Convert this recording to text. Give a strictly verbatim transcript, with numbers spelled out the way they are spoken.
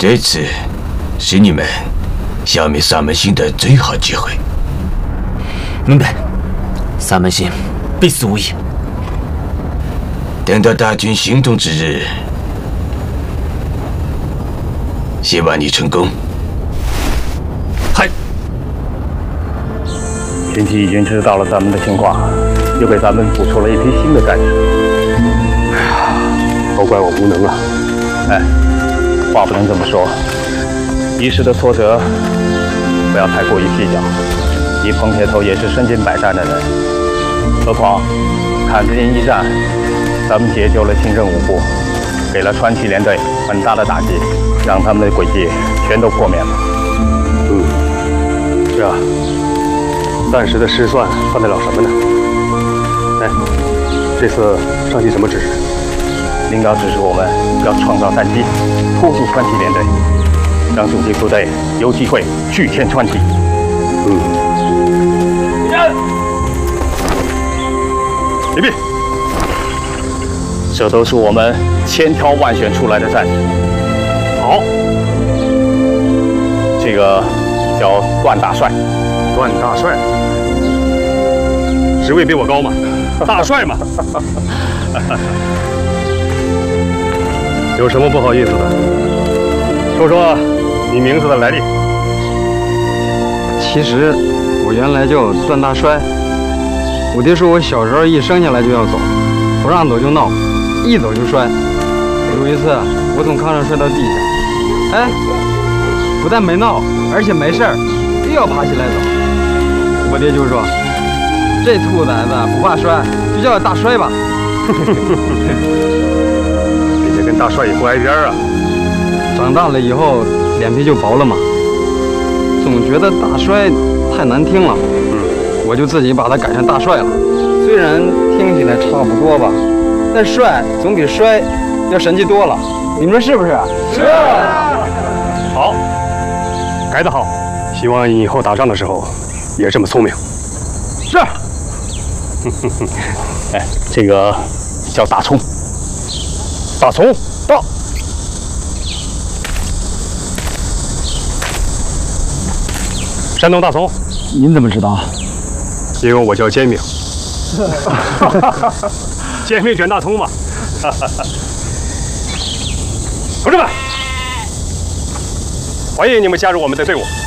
这次是你们消灭萨门星的最好机会。 明白，萨门星必死无疑。 等到大军行动之日，希望你成功。 嗨。 天启已经知道了咱们的情况，又给咱们补出了一批新的战士。哎呀，都怪我无能啊！哎，话不能这么说，一时的挫折不要太过于计较。你彭铁头也是身经百战的人，何况坎子营一战，咱们解救了清政五部，给了川崎联队很大的打击，让他们的诡计全都破灭了。 嗯，是啊，暂时的失算算得了什么呢？哎，这次上级什么指示？ 领导指示我们要创造战机，拖住川崎联队，让主力部队有机会拒歼川崎。 嗯。 礼毕。这都是我们千挑万选出来的战士。 好， 这个叫段大帅。 段大帅，职位比我高嘛？大帅嘛。有什么不好意思的？说说你名字的来历。 其实我原来叫段大帅，我爹说我小时候一生下来就要走，不让走就闹，一走就摔。有一次我从炕上摔到地下，哎，不但没闹，而且没事儿，又要爬起来走。我爹就说：“这兔崽子不怕摔，就叫大摔吧。” 并且跟大帅也不挨边啊。 长大了以后脸皮就薄了嘛，总觉得大摔太难听了，嗯，我就自己把它改成大帅了。虽然听起来差不多吧，但帅总比摔要神气多了。你们说是不是？ 是。好，改得好，希望以后打仗的时候也这么聪明。 是。 哎，这个叫大葱。大葱到。 山东大葱。 您怎么知道？ 因为我叫煎饼。煎饼卷大葱嘛。同志们，欢迎你们加入我们的队伍。